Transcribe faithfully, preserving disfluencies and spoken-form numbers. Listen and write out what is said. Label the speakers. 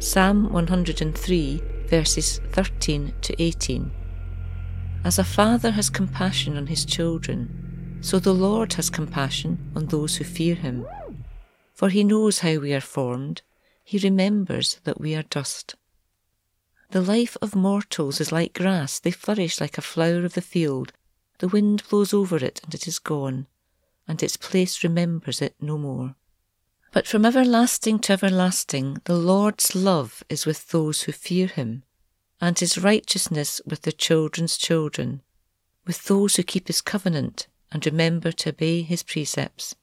Speaker 1: Psalm one hundred three, verses thirteen to eighteen. As a father has compassion on his children, so the Lord has compassion on those who fear him. For he knows how we are formed, he remembers that we are dust. The life of mortals is like grass, they flourish like a flower of the field. The wind blows over it, and it is gone, and its place remembers it no more. But from everlasting to everlasting the Lord's love is with those who fear him, and his righteousness with their children's children, with those who keep his covenant and remember to obey his precepts.